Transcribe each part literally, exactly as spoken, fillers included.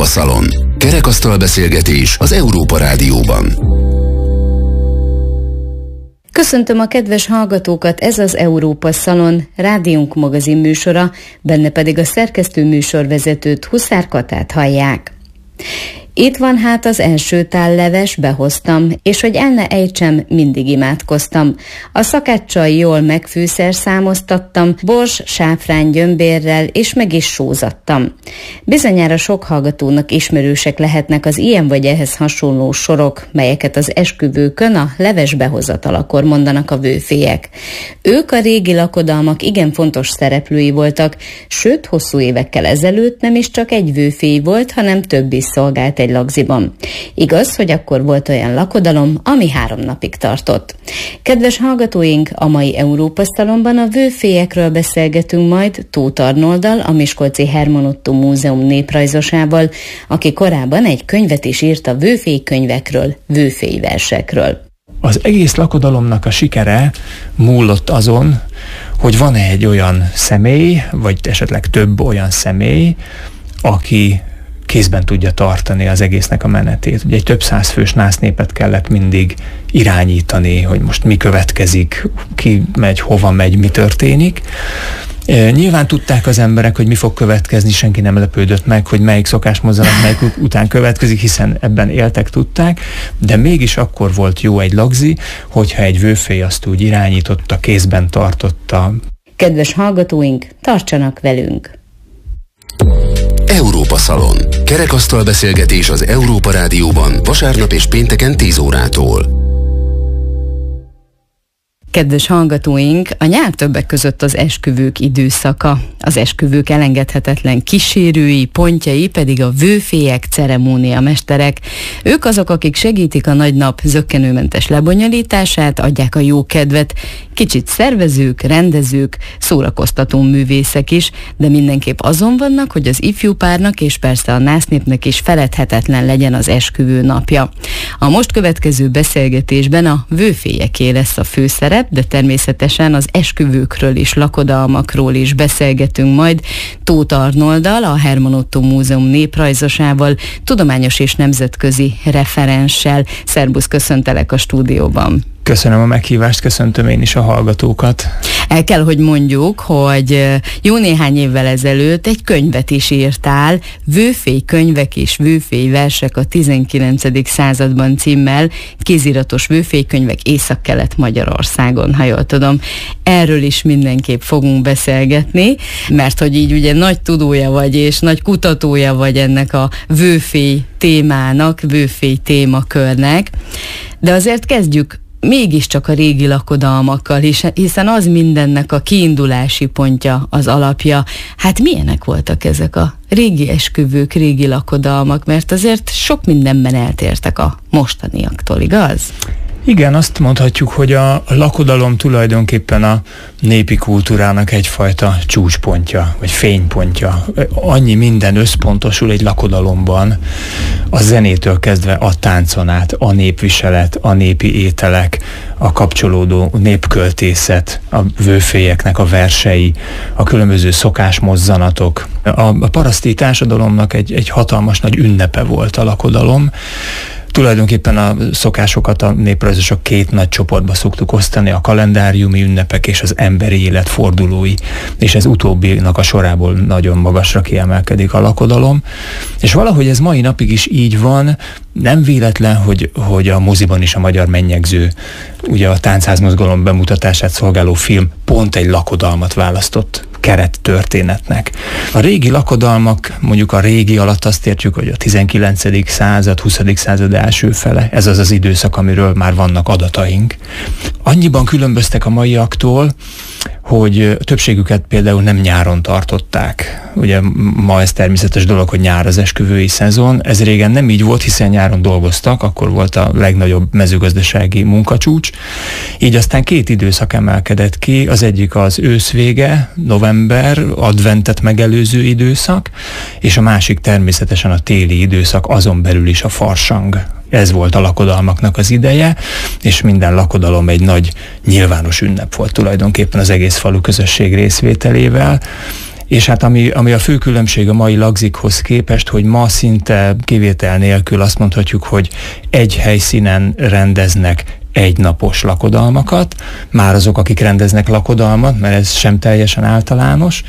Szalon. Kerekasztal beszélgetés az Európa Rádióban. Köszöntöm a kedves hallgatókat, ez az Európa Szalon, rádiónk magazin műsora, benne pedig a szerkesztő műsorvezetőt, Huszár Katát hallják. Itt van hát az első tál leves, behoztam, és hogy el ne ejtsem, mindig imádkoztam. A szakáccsal jól megfűszer számoztattam, bors, sáfrány gyömbérrel, és meg is sózattam. Bizonyára sok hallgatónak ismerősek lehetnek az ilyen vagy ehhez hasonló sorok, melyeket az esküvőkön a leves behozatalakor mondanak a vőfélyek. Ők a régi lakodalmak igen fontos szereplői voltak, sőt, hosszú évekkel ezelőtt nem is csak egy vőfély volt, hanem több is szolgált egy lagziban. Igaz, hogy akkor volt olyan lakodalom, ami három napig tartott. Kedves hallgatóink, a mai Európa Szalonban a vőfélyekről beszélgetünk majd Tóth Arnolddal, a Miskolci Herman Ottó Múzeum néprajzosával, aki korábban egy könyvet is írt a vőfélykönyvekről, vőfélyversekről. Az egész lakodalomnak a sikere múlott azon, hogy van-e egy olyan személy, vagy esetleg több olyan személy, aki kézben tudja tartani az egésznek a menetét. Ugye egy több száz fős násznépet kellett mindig irányítani, hogy most mi következik, ki megy, hova megy, mi történik. E, nyilván tudták az emberek, hogy mi fog következni, senki nem lepődött meg, hogy melyik szokásmozzanat melyik után következik, hiszen ebben éltek, tudták, de mégis akkor volt jó egy lagzi, hogyha egy vőfély azt úgy irányította, kézben tartotta. Kedves hallgatóink, tartsanak velünk! Európa Szalon. Kerekasztal beszélgetés az Európa Rádióban vasárnap és pénteken tíz órától. Kedves hallgatóink, a nyár többek között az esküvők időszaka. Az esküvők elengedhetetlen kísérői, pontjai pedig a vőfélyek, ceremóniamesterek. Ők azok, akik segítik a nagynap zökkenőmentes lebonyolítását, adják a jó kedvet. Kicsit szervezők, rendezők, szórakoztató művészek is, de mindenképp azon vannak, hogy az ifjú párnak és persze a násznépnek is feledhetetlen legyen az esküvő napja. A most következő beszélgetésben a vőfélyeké lesz a főszerep, de természetesen az esküvőkről és lakodalmakról is beszélgetünk majd Tóth Arnolddal, a Herman Ottó Múzeum néprajzosával, tudományos és nemzetközi referenssel. Szerbusz, köszöntelek a stúdióban. Köszönöm a meghívást, köszöntöm én is a hallgatókat. El kell, hogy mondjuk, hogy jó néhány évvel ezelőtt egy könyvet is írtál, Vőfélykönyvek és vőfélyversek a tizenkilencedik században címmel, kéziratos vőfélykönyvek Észak-Kelet Magyarországon, ha jól tudom. Erről is mindenképp fogunk beszélgetni, mert hogy így ugye nagy tudója vagy, és nagy kutatója vagy ennek a vőfély témának, vőfély témakörnek. De azért kezdjük mégiscsak a régi lakodalmakkal, hiszen az mindennek a kiindulási pontja, az alapja. Hát milyenek voltak ezek a régi esküvők, régi lakodalmak, mert azért sok mindenben eltértek a mostaniaktól, igaz? Igen, azt mondhatjuk, hogy a lakodalom tulajdonképpen a népi kultúrának egyfajta csúcspontja, vagy fénypontja. Annyi minden összpontosul egy lakodalomban, a zenétől kezdve a táncon át, a népviselet, a népi ételek, a kapcsolódó népköltészet, a vőfélyeknek a versei, a különböző szokásmozzanatok. A, a paraszti társadalomnak egy, egy hatalmas nagy ünnepe volt a lakodalom. Tulajdonképpen a szokásokat a néprajzosok két nagy csoportba szoktuk osztani, a kalendáriumi ünnepek és az emberi élet fordulói, és ez utóbbinak a sorából nagyon magasra kiemelkedik a lakodalom. És valahogy ez mai napig is így van, nem véletlen, hogy, hogy a moziban is a Magyar Mennyegző, ugye a táncházmozgalom bemutatását szolgáló film pont egy lakodalmat választott keret történetnek. A régi lakodalmak, mondjuk a régi alatt azt értjük, hogy a tizenkilencedik század, huszadik század első fele, ez az az időszak, amiről már vannak adataink. Annyiban különböztek a maiaktól, hogy többségüket például nem nyáron tartották. Ugye ma ez természetes dolog, hogy nyár az esküvői szezon. Ez régen nem így volt, hiszen nyáron dolgoztak, akkor volt a legnagyobb mezőgazdasági munkacsúcs. Így aztán két időszak emelkedett ki, az egyik az ősz vége, november, adventet megelőző időszak, és a másik természetesen a téli időszak, azon belül is a farsang. Ez volt a lakodalmaknak az ideje, és minden lakodalom egy nagy nyilvános ünnep volt tulajdonképpen az egész falu közösség részvételével, És hát ami, ami a fő különbség a mai lagzikhoz képest, hogy ma szinte kivétel nélkül azt mondhatjuk, hogy egy helyszínen rendeznek egynapos lakodalmakat, már azok, akik rendeznek lakodalmat, mert ez sem teljesen általános.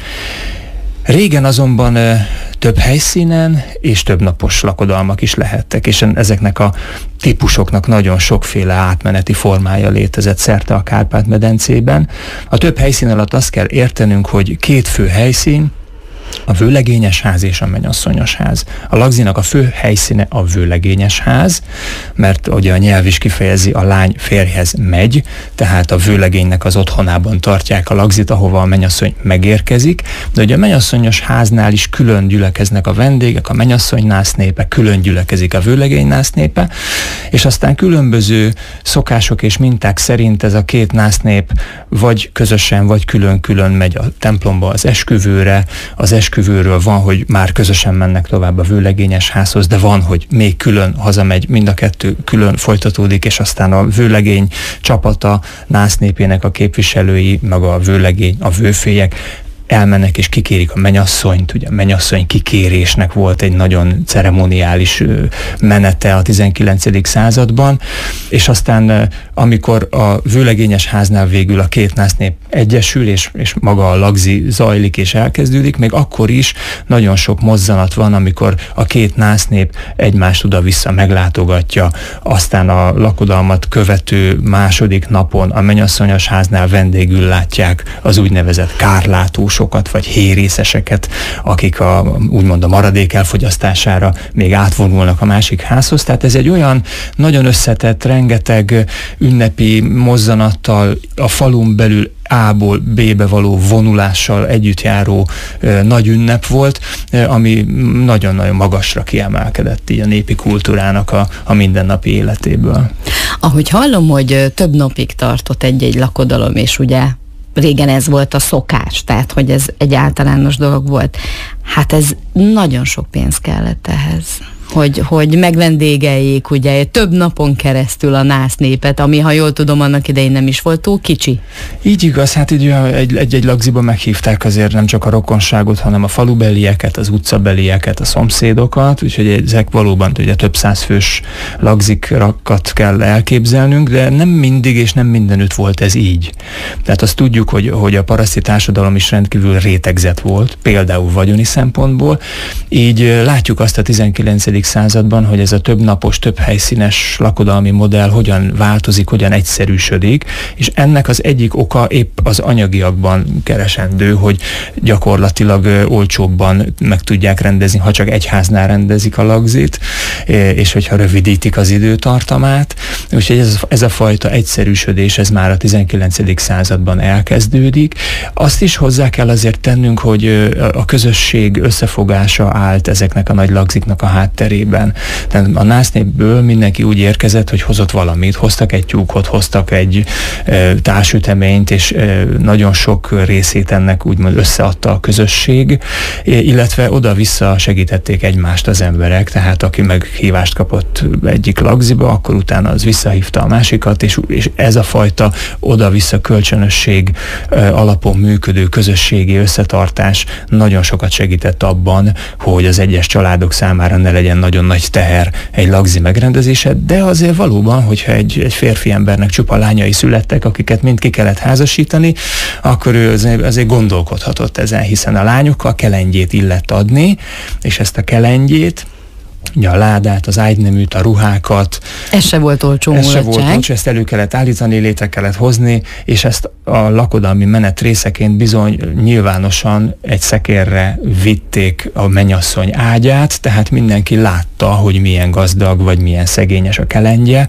Régen azonban több helyszínen és több napos lakodalmak is lehettek, és ezeknek a típusoknak nagyon sokféle átmeneti formája létezett szerte a Kárpát-medencében. A több helyszín alatt azt kell értenünk, hogy két fő helyszín, a vőlegényes ház és a mennyasszonyos ház. A lagzinak a fő helyszíne a vőlegényes ház, mert ugye a nyelv is kifejezi, a lány férjhez megy, tehát a vőlegénynek az otthonában tartják a lagzit, ahova a mennyasszony megérkezik, de ugye a mennyasszonyos háznál is külön gyülekeznek a vendégek, a mennyasszony násznépe, külön gyülekezik a vőlegény násznépe, és aztán különböző szokások és minták szerint ez a két násznép vagy közösen, vagy külön-külön megy a templomba az esküvőre, az esküvőről van, hogy már közösen mennek tovább a vőlegényes házhoz, de van, hogy még külön hazamegy, mind a kettő külön folytatódik, és aztán a vőlegény csapata, násznépének a képviselői, meg a vőlegény, a vőfélyek elmennek és kikérik a mennyasszonyt. Ugye a mennyasszony kikérésnek volt egy nagyon ceremoniális menete a tizenkilencedik században, és aztán amikor a vőlegényes háznál végül a két násznép egyesül, és, és maga a lagzi zajlik és elkezdődik, még akkor is nagyon sok mozzanat van, amikor a két násznép egymást oda-vissza meglátogatja, aztán a lakodalmat követő második napon a mennyasszonyos háznál vendégül látják az úgynevezett kárlátós vagy hérészeseket, akik a, úgymond a maradék elfogyasztására még átvonulnak a másik házhoz. Tehát ez egy olyan nagyon összetett, rengeteg ünnepi mozzanattal, a falun belül A-ból B-be való vonulással együtt járó e, nagy ünnep volt, e, ami nagyon-nagyon magasra kiemelkedett így a népi kultúrának a, a mindennapi életéből. Ahogy hallom, hogy több napig tartott egy-egy lakodalom, és ugye régen ez volt a szokás, tehát hogy ez egy általános dolog volt. Hát ez nagyon sok pénz kellett ehhez, hogy, hogy megvendégeljék ugye több napon keresztül a násznépet, ami, ha jól tudom, annak idején nem is volt túl kicsi. Így igaz, hát így egy-egy lagziba meghívták azért nem csak a rokonságot, hanem a falubelieket, az utcabelieket, a szomszédokat, úgyhogy ezek valóban ugye több száz fős lagzikrakat kell elképzelnünk, de nem mindig és nem mindenütt volt ez így. Tehát azt tudjuk, hogy, hogy a paraszti társadalom is rendkívül rétegzett volt, például vagyoni szempontból, így látjuk azt a tizenkilencedik században, hogy ez a több napos, több helyszínes lakodalmi modell hogyan változik, hogyan egyszerűsödik, és ennek az egyik oka épp az anyagiakban keresendő, hogy gyakorlatilag ö, olcsóbban meg tudják rendezni, ha csak egy háznál rendezik a lagzit, és hogyha rövidítik az időtartamát. Úgyhogy ez, ez a fajta egyszerűsödés, ez már a tizenkilencedik században elkezdődik. Azt is hozzá kell azért tennünk, hogy a közösség összefogása állt ezeknek a nagy lagziknak a hátterében. Tehát a násznépből mindenki úgy érkezett, hogy hozott valamit, hoztak egy tyúkot, hoztak egy e, társüteményt, és e, nagyon sok részét ennek úgymond összeadta a közösség, e, illetve oda-vissza segítették egymást az emberek, tehát aki meghívást kapott egyik lagziba, akkor utána az visszahívta a másikat, és, és ez a fajta oda-vissza kölcsönösség e, alapon működő közösségi összetartás nagyon sokat segített abban, hogy az egyes családok számára ne legyen nagyon nagy teher egy lagzi megrendezése, de azért valóban, hogyha egy, egy férfi embernek csupa lányai születtek, akiket mind ki kellett házasítani, akkor ő azért, azért gondolkodhatott ezen, hiszen a lányokkal kelengyét illett adni, és ezt a kelengyét, a ládát, az ágyneműt, a ruhákat. Ez se volt olcsó Ez se volt olcsó, ezt elő kellett állítani, létre kellett hozni, és ezt a lakodalmi menet részeként bizony nyilvánosan egy szekérre vitték a mennyasszony ágyát, tehát mindenki látta, hogy milyen gazdag, vagy milyen szegényes a kelendje.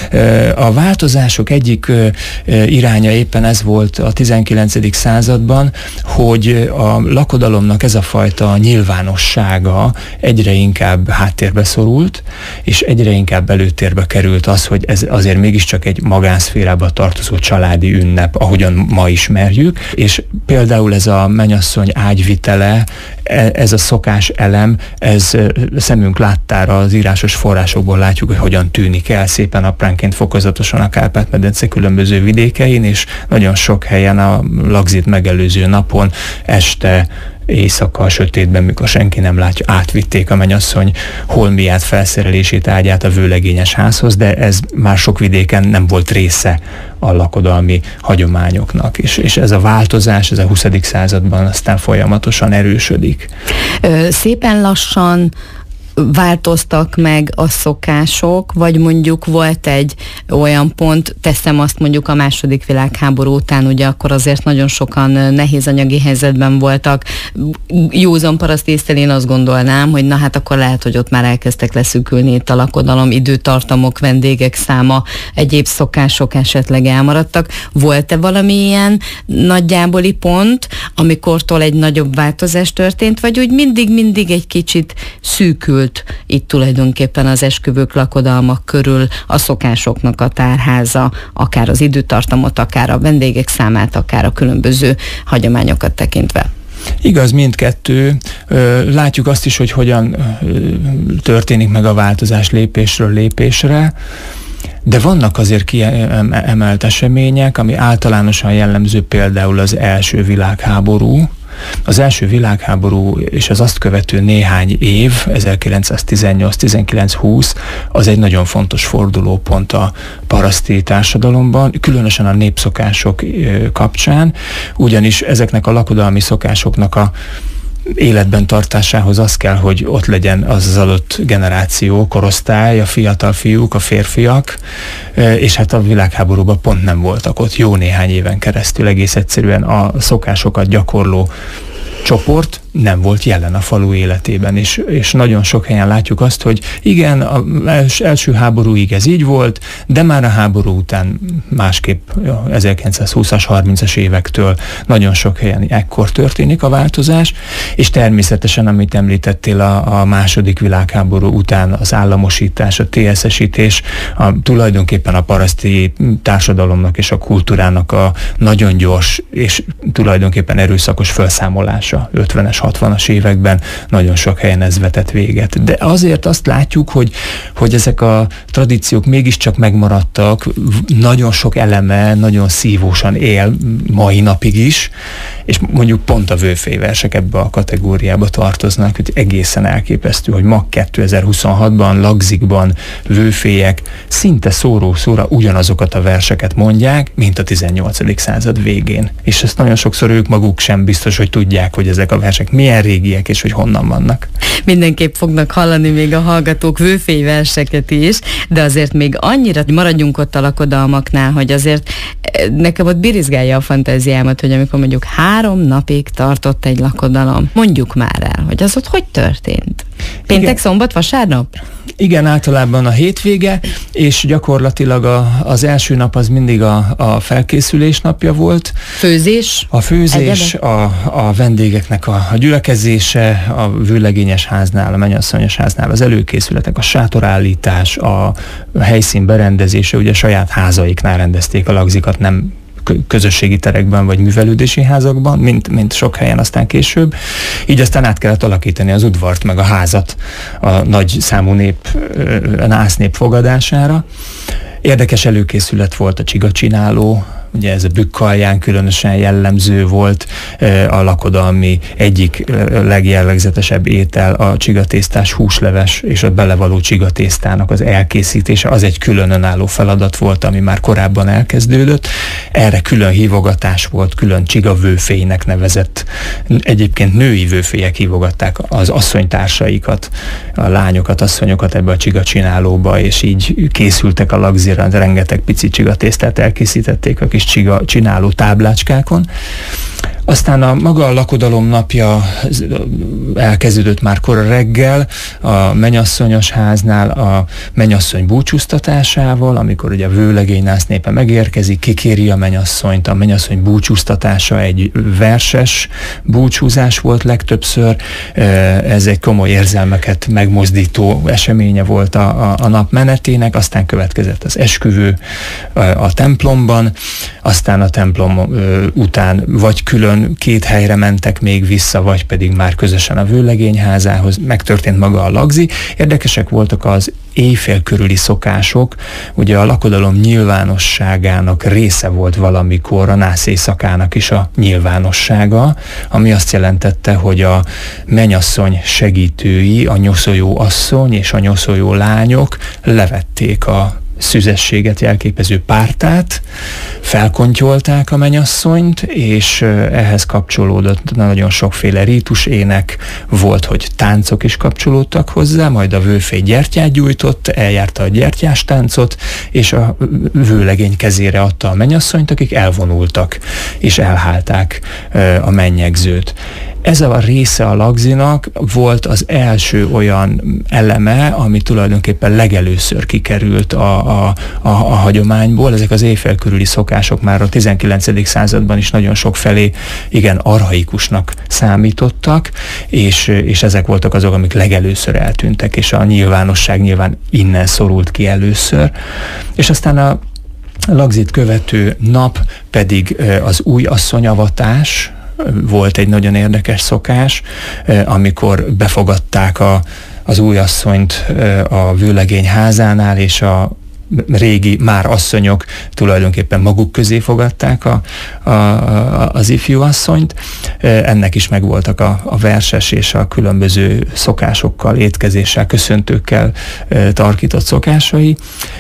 A változások egyik iránya éppen ez volt a tizenkilencedik században, hogy a lakodalomnak ez a fajta nyilvánossága egyre inkább háttérbe szorult, és egyre inkább előtérbe került az, hogy ez azért mégiscsak egy magánszférába tartozó családi ünnep, ahogyan ma ismerjük, és például ez a mennyasszony ágyvitele, ez a szokás elem, ez szemünk láttára az írásos forrásokból látjuk, hogy hogyan tűnik el szépen apránként fokozatosan a Kárpát-medence különböző vidékein, és nagyon sok helyen a lagzit megelőző napon este éjszaka a sötétben, mikor senki nem látja, átvitték a mennyasszony holmiát, felszerelését, ágyát a vőlegényes házhoz, de ez már sok vidéken nem volt része a lakodalmi hagyományoknak, és, és ez a változás, ez a huszadik században aztán folyamatosan erősödik. Ö, szépen lassan változtak meg a szokások, vagy mondjuk volt egy olyan pont, teszem azt mondjuk a második világháború után, ugye akkor azért nagyon sokan nehéz anyagi helyzetben voltak. Józan paraszt észre én azt gondolnám, hogy na hát akkor lehet, hogy ott már elkezdtek leszűkülni itt a lakodalom, időtartamok, vendégek száma, egyéb szokások esetleg elmaradtak. Volt-e valami ilyen nagyjáboli pont, amikortól egy nagyobb változás történt, vagy úgy mindig-mindig egy kicsit szűkült itt tulajdonképpen az esküvők, lakodalmak körül a szokásoknak a tárháza, akár az időtartamot, akár a vendégek számát, akár a különböző hagyományokat tekintve? Igaz, mindkettő. Látjuk azt is, hogy hogyan történik meg a változás lépésről lépésre, de vannak azért kiemelt események, ami általánosan jellemző, például az első világháború. Az első világháború és az azt követő néhány év, ezerkilencszáztizennyolc, tizenkilenc, húsz, az egy nagyon fontos fordulópont a paraszti társadalomban, különösen a népszokások kapcsán, ugyanis ezeknek a lakodalmi szokásoknak a életben tartásához az kell, hogy ott legyen az az adott generáció, korosztály, a fiatal fiúk, a férfiak, és hát a világháborúban pont nem voltak ott jó néhány éven keresztül, egész egyszerűen a szokásokat gyakorló csoport nem volt jelen a falu életében, és, és nagyon sok helyen látjuk azt, hogy igen, az első háborúig ez így volt, de már a háború után másképp ezerkilencszázhúszas, harmincas évektől nagyon sok helyen ekkor történik a változás, és természetesen, amit említettél, a, a második világháború után az államosítás, a té es es-ítés, a, tulajdonképpen a paraszti társadalomnak és a kultúrának a nagyon gyors és tulajdonképpen erőszakos felszámolása ötvenes, hatvanas években nagyon sok helyen ez vetett véget. De azért azt látjuk, hogy, hogy ezek a tradíciók mégiscsak megmaradtak, nagyon sok eleme nagyon szívósan él mai napig is, és mondjuk pont a vőféversek ebbe a kategóriába tartoznak, hogy egészen elképesztő, hogy ma kétezer-huszonhatban Lagzikban vőfélyek szinte szóró-szóra ugyanazokat a verseket mondják, mint a tizennyolcadik század végén. És ezt nagyon sokszor ők maguk sem biztos, hogy tudják, hogy ezek a versek milyen régiek, és hogy honnan vannak. Mindenképp fognak hallani még a hallgatók vőfélyverseket is, de azért még annyira, hogy maradjunk ott a lakodalmaknál, hogy azért nekem ott birizgálja a fantáziámat, hogy amikor mondjuk három napig tartott egy lakodalom, mondjuk már el, hogy az ott hogy történt? Péntek, igen. Szombat, vasárnap? Igen, általában a hétvége, és gyakorlatilag a, az első nap az mindig a, a felkészülés napja volt. Főzés? A főzés, a, a vendégeknek a, a gyülekezése, a vőlegényes háznál, a mennyasszonyos háznál az előkészületek, a sátorállítás, a, a helyszín berendezése, ugye saját házaiknál rendezték a lagzikat, nem közösségi terekben vagy művelődési házakban, mint, mint sok helyen aztán később. Így aztán át kellett alakítani az udvart meg a házat a nagy számú nép, a násznép fogadására. Érdekes előkészület volt a csigacsináló, ugye ez a bükkalján különösen jellemző volt, a lakodalmi egyik legjellegzetesebb étel a csigatésztás húsleves és a belevaló csigatésztának az elkészítése, az egy külön önálló feladat volt, ami már korábban elkezdődött. Erre külön hívogatás volt, külön csigavőfélynek nevezett, egyébként női vőfélyek hívogatták az asszonytársaikat, a lányokat, asszonyokat ebbe a csigacsinálóba, és így készültek a lagzira, rengeteg pici csigatésztát elkészítették a kis csiga csináló táblácskákon. Aztán a maga a lakodalom napja elkezdődött már kora reggel, a mennyasszonyos háznál a mennyasszony búcsúztatásával, amikor ugye a vőlegény násznépe megérkezik, kikéri a mennyasszonyt, a mennyasszony búcsúztatása egy verses búcsúzás volt legtöbbször, ez egy komoly érzelmeket megmozdító eseménye volt a, a, a nap menetének, aztán következett az esküvő a templomban, aztán a templom után vagy külön talán két helyre mentek még vissza, vagy pedig már közösen a vőlegényházához, megtörtént maga a lagzi. Érdekesek voltak az éjfél körüli szokások, ugye a lakodalom nyilvánosságának része volt valamikor a nász éjszakának is a nyilvánossága, ami azt jelentette, hogy a mennyasszony segítői, a nyoszójó asszony és a nyoszójó lányok levették a szüzességet jelképező pártát, felkontyolták a mennyasszonyt, és ehhez kapcsolódott nagyon sokféle rítus, ének volt, hogy táncok is kapcsolódtak hozzá, majd a vőfély gyertyát gyújtott, eljárta a gyertyás táncot, és a vőlegény kezére adta a mennyasszonyt, akik elvonultak, és elhálták a mennyegzőt. Ez a része a lagzinak volt az első olyan eleme, ami tulajdonképpen legelőször kikerült a, a, a, a hagyományból. Ezek az éjfél körüli szokások már a tizenkilencedik században is nagyon sok felé igen archaikusnak számítottak, és, és ezek voltak azok, amik legelőször eltűntek, és a nyilvánosság nyilván innen szorult ki először. És aztán a lagzit követő nap pedig az új asszonyavatás volt egy nagyon érdekes szokás, amikor befogadták a, az újasszonyt a vőlegény házánál, és a régi már asszonyok tulajdonképpen maguk közé fogadták a, a, a, az ifjú asszonyt. Ennek is megvoltak a, a verses és a különböző szokásokkal, étkezéssel, köszöntőkkel tarkított szokásai,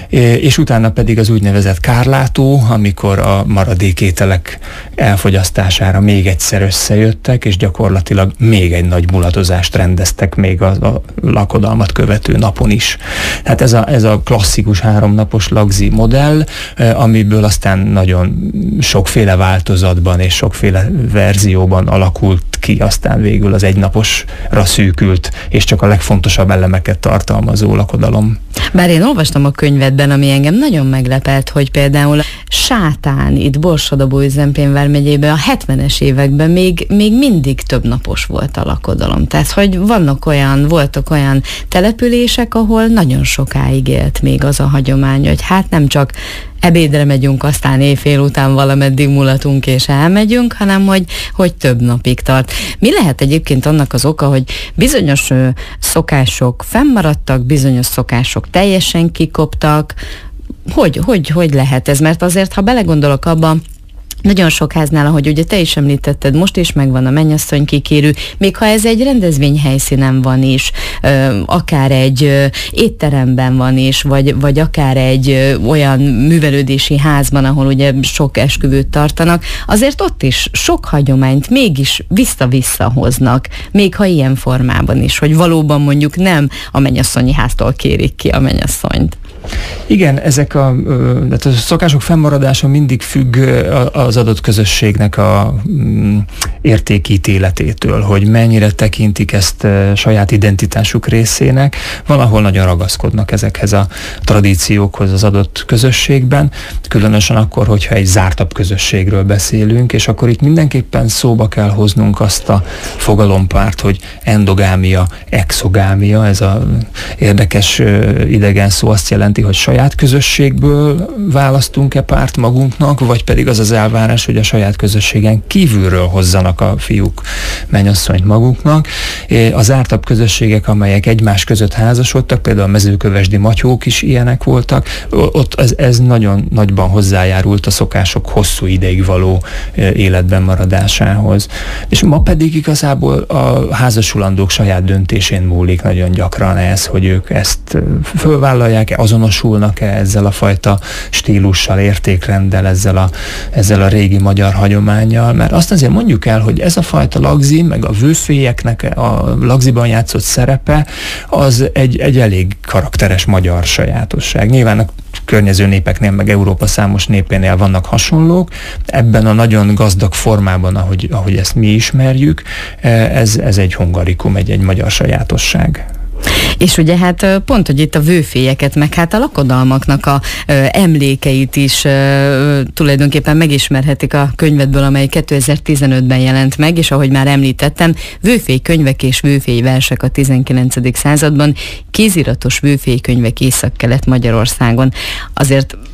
és utána pedig az úgynevezett kárlátó, amikor a maradék ételek elfogyasztására még egyszer összejöttek, és gyakorlatilag még egy nagy mulatozást rendeztek még a, a lakodalmat követő napon is. Hát ez a, ez a klasszikus három napos lagzi modell, amiből aztán nagyon sokféle változatban és sokféle verzióban alakult ki, aztán végül az egynaposra szűkült, és csak a legfontosabb elemeket tartalmazó lakodalom. Bár én olvastam a könyvedben, ami engem nagyon meglepett, hogy például Sátán itt Borsod-Abaúj-Zempén vármegyében a hetvenes években még, még mindig több napos volt a lakodalom. Tehát, hogy vannak olyan, voltak olyan települések, ahol nagyon sokáig élt még az a hagyomány, hogy hát nem csak ebédre megyünk, aztán éjfél után valameddig mulatunk és elmegyünk, hanem hogy, hogy több napig tart. Mi lehet egyébként annak az oka, hogy bizonyos ö, szokások fennmaradtak, bizonyos szokások teljesen kikoptak? Hogy, hogy, hogy lehet ez? Mert azért, ha belegondolok abba, nagyon sok háznál, ahogy ugye te is említetted, most is megvan a mennyasszony kikérő, még ha ez egy rendezvényhelyszínen van is, akár egy étteremben van is, vagy, vagy akár egy olyan művelődési házban, ahol ugye sok esküvőt tartanak, azért ott is sok hagyományt mégis vissza-vissza hoznak, még ha ilyen formában is, hogy valóban mondjuk nem a mennyasszonyi háztól kérik ki a mennyasszonyt. Igen, ezek a, a szokások fennmaradása mindig függ az adott közösségnek a mm, értékítéletétől, hogy mennyire tekintik ezt saját identitásuk részének. Valahol nagyon ragaszkodnak ezekhez a tradíciókhoz az adott közösségben, különösen akkor, hogyha egy zártabb közösségről beszélünk, és akkor itt mindenképpen szóba kell hoznunk azt a fogalompárt, hogy endogámia, exogámia, ez az érdekes idegen szó azt jelenti, hogy saját közösségből választunk-e párt magunknak, vagy pedig az az elvárás, hogy a saját közösségen kívülről hozzanak a fiúk mennyasszonyt maguknak. Az zártabb közösségek, amelyek egymás között házasodtak, például a mezőkövesdi matyók is ilyenek voltak, ott ez, ez nagyon nagyban hozzájárult a szokások hosszú ideig való életben maradásához. És ma pedig igazából a házasulandók saját döntésén múlik nagyon gyakran ez, hogy ők ezt fölvállalják-e, azonosulnak-e ezzel a fajta stílussal, értékrenddel, ezzel a, ezzel a régi magyar hagyománnyal, mert azt azért mondjuk el, hogy ez a fajta lagzi, meg a vőfélyeknek a lagziban játszott szerepe, az egy, egy elég karakteres magyar sajátosság. Nyilván a környező népeknél, meg Európa számos népénél vannak hasonlók. Ebben a nagyon gazdag formában, ahogy, ahogy ezt mi ismerjük, ez, ez egy hungarikum, egy, egy magyar sajátosság. És ugye hát pont, hogy itt a vőfélyeket, meg hát a lakodalmaknak a ö, emlékeit is ö, tulajdonképpen megismerhetik a könyvedből, amely kétezer-tizenötben jelent meg, és ahogy már említettem, vőfély könyvek és vőfély versek a tizenkilencedik században, kéziratos vőfély könyvek Észak-Kelet Magyarországon. Azért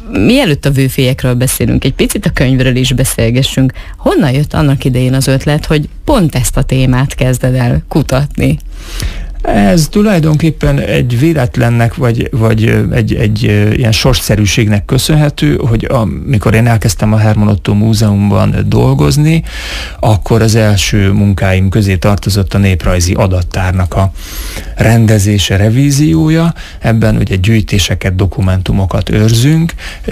mielőtt a vőfélyekről beszélünk, egy picit a könyvről is beszélgessünk. Honnan jött annak idején az ötlet, hogy pont ezt a témát kezded el kutatni? Ez tulajdonképpen egy véletlennek, vagy, vagy egy, egy ilyen sorsszerűségnek köszönhető, hogy amikor én elkezdtem a Hermann Ottó Múzeumban dolgozni, akkor az első munkáim közé tartozott a néprajzi adattárnak a rendezése, revíziója. Ebben ugye gyűjtéseket, dokumentumokat őrzünk,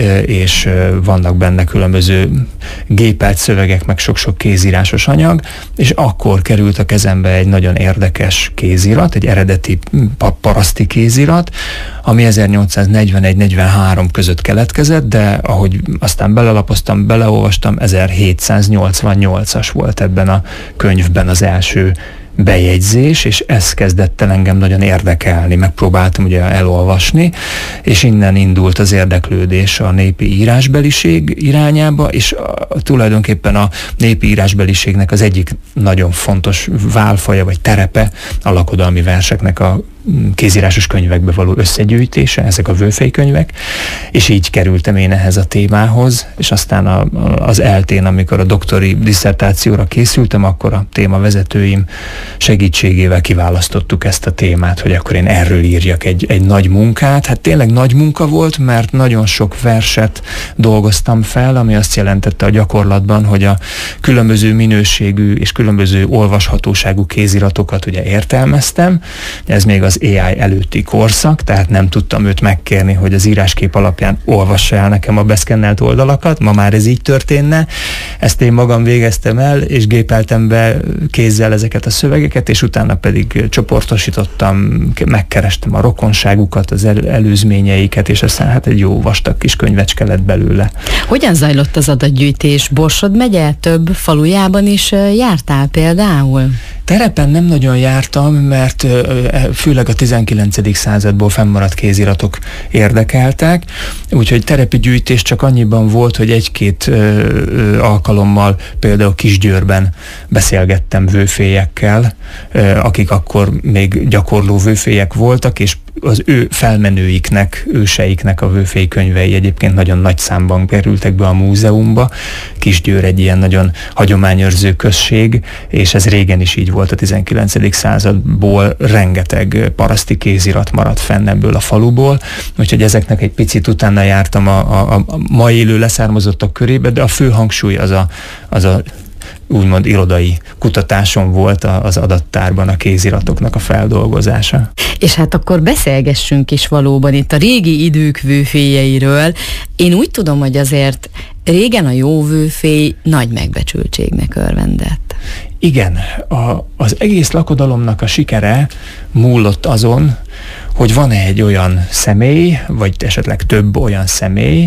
és vannak benne különböző gépelt szövegek, meg sok-sok kézírásos anyag, és akkor került a kezembe egy nagyon érdekes kézirat, egy eredeti paraszti kézirat, ami ezernyolcszáznegyvenegy negyvenhárom között keletkezett, de ahogy aztán belelapoztam, beleolvastam, ezerhétszáznyolcvannyolcas volt ebben a könyvben az első bejegyzés, és ez kezdett el engem nagyon érdekelni. Megpróbáltam ugye elolvasni, és innen indult az érdeklődés a népi írásbeliség irányába, és a, tulajdonképpen a népi írásbeliségnek az egyik nagyon fontos válfaja, vagy terepe a lakodalmi verseknek a kézírásos könyvekbe való összegyűjtése, ezek a vőfélykönyvek, és így kerültem én ehhez a témához, és aztán a, az eltén, amikor a doktori disszertációra készültem, akkor a témavezetőim segítségével kiválasztottuk ezt a témát, hogy akkor én erről írjak egy, egy nagy munkát. Hát tényleg nagy munka volt, mert nagyon sok verset dolgoztam fel, ami azt jelentette a gyakorlatban, hogy a különböző minőségű és különböző olvashatóságú kéziratokat ugye értelmeztem. Ez még az á i előtti korszak, tehát nem tudtam őt megkérni, hogy az íráskép alapján olvassa el nekem a beszkennelt oldalakat. Ma már ez így történne. Ezt én magam végeztem el, és gépeltem be kézzel ezeket a szövegeket, és utána pedig csoportosítottam, megkerestem a rokonságukat, az el- előzményeiket, és aztán hát egy jó vastag kis könyvecske lett belőle. Hogyan zajlott az adatgyűjtés? Borsod megye több falujában is jártál például? Terepen nem nagyon jártam, mert főleg a tizenkilencedik századból fennmaradt kéziratok érdekeltek, úgyhogy terepi gyűjtés csak annyiban volt, hogy egy-két ö, ö, alkalommal például Kisgyőrben beszélgettem vőfélyekkel, ö, akik akkor még gyakorló vőfélyek voltak, és az ő felmenőiknek, őseiknek a vőfélykönyvei egyébként nagyon nagy számban kerültek be a múzeumba. Kisgyőr egy ilyen nagyon hagyományőrző község, és ez régen is így volt a tizenkilencedik századból, rengeteg paraszti kézirat maradt fenn ebből a faluból, úgyhogy ezeknek egy picit utána jártam a, a, a ma élő leszármazottak körébe, de a fő hangsúly az a, az a úgymond irodai kutatásom volt az adattárban a kéziratoknak a feldolgozása. És hát akkor beszélgessünk is valóban itt a régi idők vőfélyeiről. Én úgy tudom, hogy azért régen a jó vőfély nagy megbecsültségnek örvendett. Igen, a, az egész lakodalomnak a sikere múlott azon, hogy van egy olyan személy, vagy esetleg több olyan személy,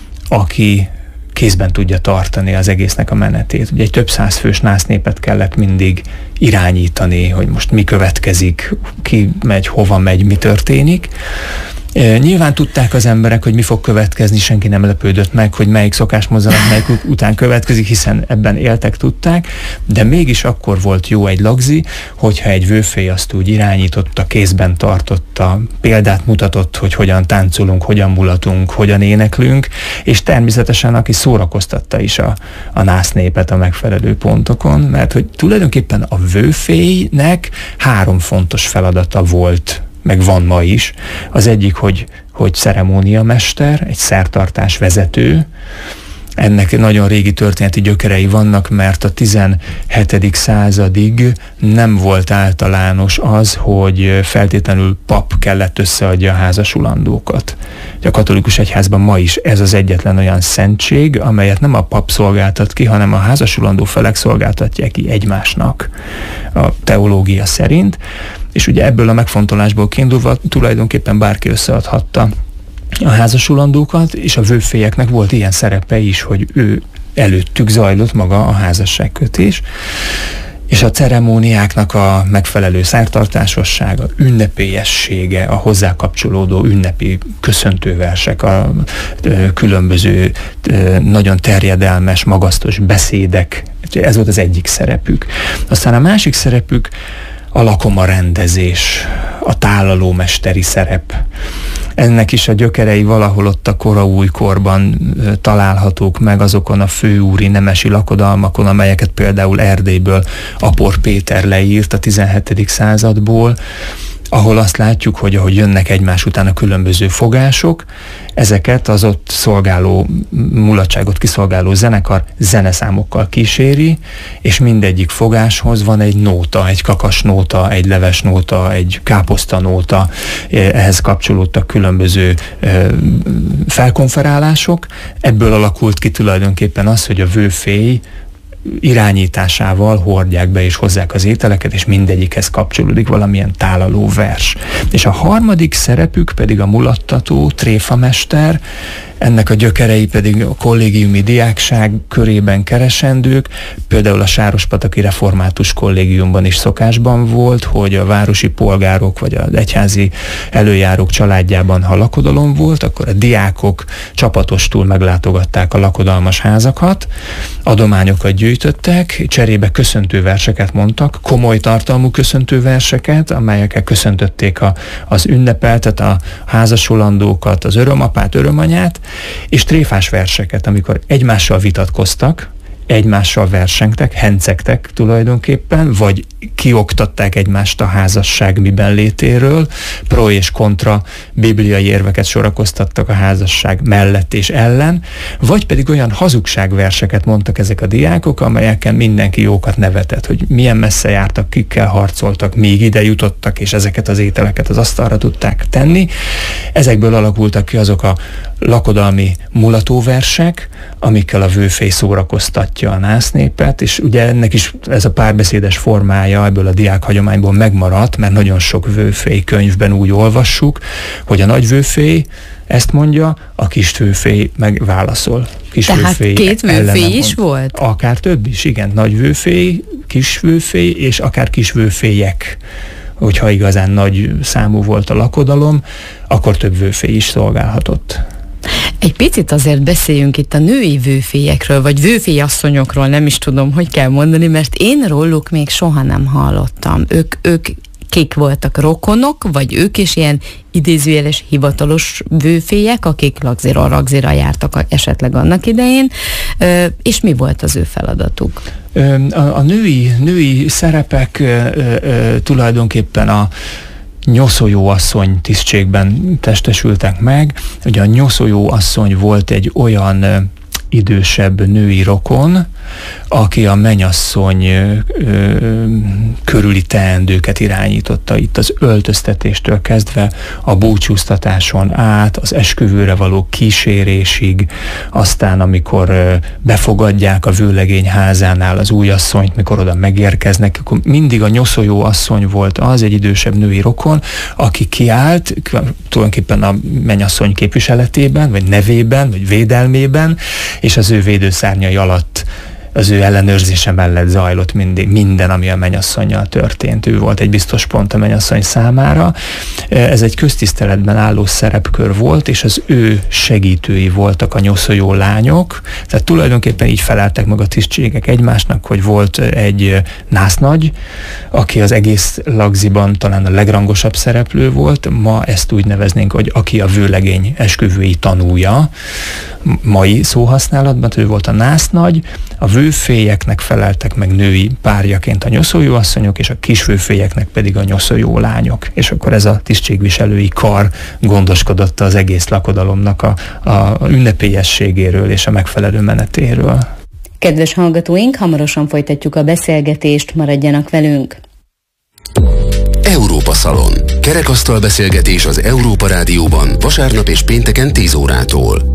aki kézben tudja tartani az egésznek a menetét. Ugye egy több száz fős násznépet kellett mindig irányítani, hogy most mi következik, ki megy, hova megy, mi történik. Nyilván tudták az emberek, hogy mi fog következni, senki nem lepődött meg, hogy melyik szokásmozdulat melyik után következik, hiszen ebben éltek, tudták, de mégis akkor volt jó egy lagzi, hogyha egy vőfély azt úgy irányította, kézben tartotta, példát mutatott, hogy hogyan táncolunk, hogyan mulatunk, hogyan éneklünk, és természetesen aki szórakoztatta is a, a násznépet a megfelelő pontokon, mert hogy tulajdonképpen a vőfélynek három fontos feladata volt, meg van ma is. Az egyik, hogy, hogy ceremóniamester, egy szertartás vezető. Ennek nagyon régi történeti gyökerei vannak, mert a tizenhetedik századig nem volt általános az, hogy feltétlenül pap kellett összeadja a házasulandókat. A katolikus egyházban ma is ez az egyetlen olyan szentség, amelyet nem a pap szolgáltat ki, hanem a házasulandó felek szolgáltatják ki egymásnak a teológia szerint. És ugye ebből a megfontolásból kiindulva tulajdonképpen bárki összeadhatta a házasulandókat, és a vőfélyeknek volt ilyen szerepe is, hogy ő előttük zajlott maga a házasságkötés, és a ceremóniáknak a megfelelő szertartásossága, ünnepélyessége, a hozzá kapcsolódó ünnepi köszöntőversek, a különböző nagyon terjedelmes, magasztos beszédek, ez volt az egyik szerepük. Aztán a másik szerepük a lakoma rendezés, a tálalómesteri szerep. Ennek is a gyökerei valahol ott a koraújkorban találhatók meg azokon a főúri nemesi lakodalmakon, amelyeket például Erdélyből Apor Péter leírt a tizenhetedik századból, ahol azt látjuk, hogy ahogy jönnek egymás után a különböző fogások, ezeket az ott szolgáló, mulatságot kiszolgáló zenekar zeneszámokkal kíséri, és mindegyik fogáshoz van egy nóta, egy kakas nóta, egy leves nóta, egy káposzta nóta, ehhez kapcsolódtak különböző felkonferálások. Ebből alakult ki tulajdonképpen az, hogy a vőfély irányításával hordják be és hozzák az ételeket, és mindegyikhez kapcsolódik valamilyen tálaló vers. És a harmadik szerepük pedig a mulattató, tréfamester, ennek a gyökerei pedig a kollégiumi diákság körében keresendők, például a Sárospataki Református Kollégiumban is szokásban volt, hogy a városi polgárok vagy az egyházi előjárók családjában, ha lakodalom volt, akkor a diákok csapatostul meglátogatták a lakodalmas házakat, adományokat gyűjtöttek, cserébe köszöntő verseket mondtak, komoly tartalmú köszöntő verseket, amelyekkel köszöntötték a, az ünnepeltet, a házasulandókat, az örömapát, örömanyát, és tréfás verseket, amikor egymással vitatkoztak, egymással versengtek, hencegtek tulajdonképpen, vagy kioktatták egymást a házasság miben létéről, pro és kontra bibliai érveket sorakoztattak a házasság mellett és ellen, vagy pedig olyan hazugságverseket mondtak ezek a diákok, amelyekkel mindenki jókat nevetett, hogy milyen messze jártak, kikkel harcoltak, míg ide jutottak, és ezeket az ételeket az asztalra tudták tenni. Ezekből alakultak ki azok a lakodalmi mulatóversek, amikkel a vőfély szórakoztatja a násznépet, és ugye ennek is ez a párbeszédes formája ebből a diák hagyományból megmaradt, mert nagyon sok vőfély könyvben úgy olvassuk, hogy a nagy vőfély ezt mondja, a kis vőfély meg válaszol. Kis Tehát vőfély két vőfély is mond. volt? Akár több is, igen. Nagy vőfély, kis vőfély, és akár kis vőfélyek. Hogyha igazán nagy számú volt a lakodalom, akkor több vőfély is szolgálhatott. Egy picit azért beszéljünk itt a női vőfélyekről, vagy vőfélyasszonyokról, nem is tudom, hogy kell mondani, mert én róluk még soha nem hallottam. Ők, ők kik voltak, rokonok, vagy ők is ilyen idézőjeles hivatalos vőfélyek, akik lagzira, ragzira jártak esetleg annak idején, és mi volt az ő feladatuk? A, a női, női szerepek tulajdonképpen a nyoszójó asszony tisztségben testesültek meg. Ugye a nyoszójó asszony volt egy olyan idősebb női rokon, aki a mennyasszony ö, ö, körüli teendőket irányította, itt az öltöztetéstől kezdve a búcsúztatáson át, az esküvőre való kísérésig, aztán amikor ö, befogadják a vőlegény házánál az újasszonyt, mikor oda megérkeznek, akkor mindig a nyoszójó asszony volt az, egy idősebb női rokon, aki kiállt tulajdonképpen a mennyasszony képviseletében, vagy nevében, vagy védelmében, és az ő védőszárnyai alatt, az ő ellenőrzése mellett zajlott mindig minden, ami a mennyasszonnyal történt. Ő volt egy biztos pont a mennyasszony számára. Ez egy köztiszteletben álló szerepkör volt, és az ő segítői voltak a nyoszójó lányok. Tehát tulajdonképpen így feleltek meg a tisztségek egymásnak, hogy volt egy násznagy, aki az egész lagziban talán a legrangosabb szereplő volt. Ma ezt úgy neveznénk, hogy aki a vőlegény esküvői tanúja, mai szóhasználatban, ő volt a násznagy, a vőfélyeknek feleltek meg női párjaként a nyoszójó asszonyok, és a kisvőfélyeknek pedig a nyoszójó lányok. És akkor ez a tisztségviselői kar gondoskodott az egész lakodalomnak a, a ünnepélyességéről és a megfelelő menetéről. Kedves hallgatóink, hamarosan folytatjuk a beszélgetést, maradjanak velünk! Európa Szalon. Kerekasztal beszélgetés az Európa Rádióban vasárnap és pénteken tíz órától.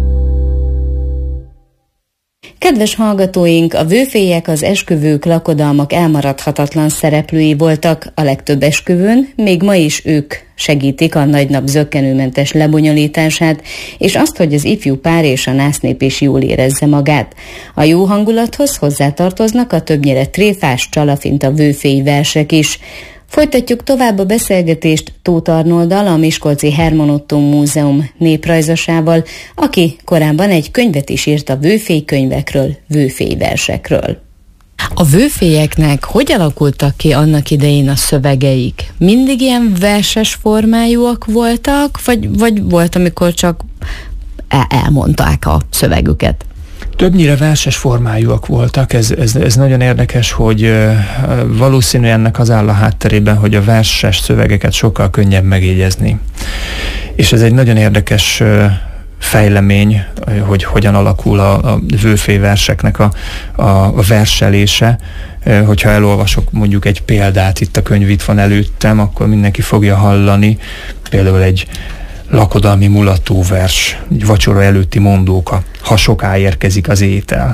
Kedves hallgatóink, a vőfélyek az esküvők, lakodalmak elmaradhatatlan szereplői voltak a legtöbb esküvőn, még ma is ők segítik a nagynap zökkenőmentes lebonyolítását, és azt, hogy az ifjú pár és a násznép is jól érezze magát. A jó hangulathoz hozzátartoznak a többnyire tréfás, csalafinta vőfély versek is. Folytatjuk tovább a beszélgetést Tóth Arnolddal, a Miskolci Herman Ottó Múzeum néprajzosával, aki korábban egy könyvet is írt a vőfély könyvekről, vőfély versekről. A vőfélyeknek hogy alakultak ki annak idején a szövegeik? Mindig ilyen verses formájúak voltak, vagy, vagy volt, amikor csak el- elmondták a szövegüket? Többnyire verses formájúak voltak, ez, ez, ez nagyon érdekes, hogy uh, valószínű ennek az áll a hátterében, hogy a verses szövegeket sokkal könnyebb megjegyezni. És ez egy nagyon érdekes uh, fejlemény, hogy hogyan alakul a, a vőféverseknek a, a, a verselése. Uh, hogyha elolvasok mondjuk egy példát, itt a könyv itt van előttem, akkor mindenki fogja hallani, például egy lakodalmi mulató vers, egy vacsora előtti mondóka, ha soká érkezik az étel.